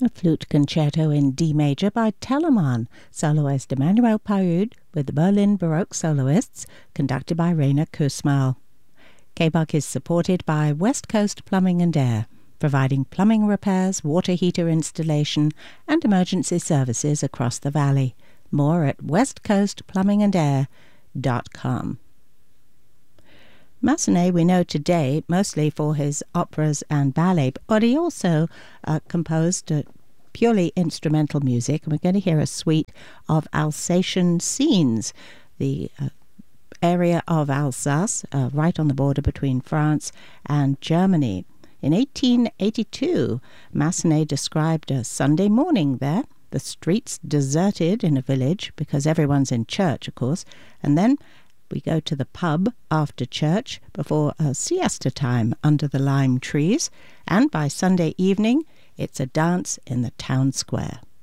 A flute concerto in D major by Telemann, soloist Emmanuel Pahud with the Berlin Baroque soloists, conducted by Rainer Kussmaul. KBUK is supported by West Coast Plumbing and Air, providing plumbing repairs, water heater installation and emergency services across the valley. More at westcoastplumbingandair.com. Massenet we know today mostly for his operas and ballet, but he also composed purely instrumental music, and we're going to hear a suite of Alsatian scenes, the area of Alsace, right on the border between France and Germany. In 1882, Massenet described a Sunday morning there, the streets deserted in a village because everyone's in church, of course, and then we go to the pub after church before a siesta time under the lime trees, and by Sunday evening it's a dance in the town square.